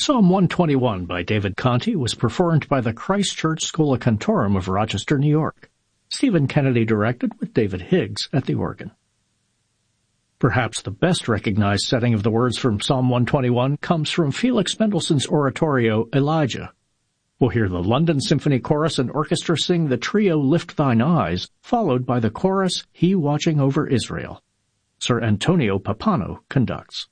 Psalm 121 by David Conti was performed by the Christ Church Schola Cantorum of Rochester, New York. Stephen Kennedy directed with David Higgs at the organ. Perhaps the best recognized setting of the words from Psalm 121 comes from Felix Mendelssohn's oratorio, Elijah. We'll hear the London Symphony Chorus and Orchestra sing the trio Lift Thine Eyes, followed by the chorus He Watching Over Israel. Sir Antonio Pappano conducts.